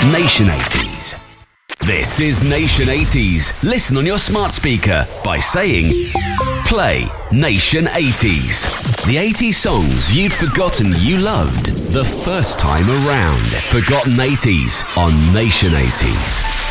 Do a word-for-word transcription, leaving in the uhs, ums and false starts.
Nation eighties. This is Nation eighties. Listen on your smart speaker by saying, play Nation eighties. The eighties songs you'd forgotten you loved the first time around. Forgotten eighties on Nation eighties.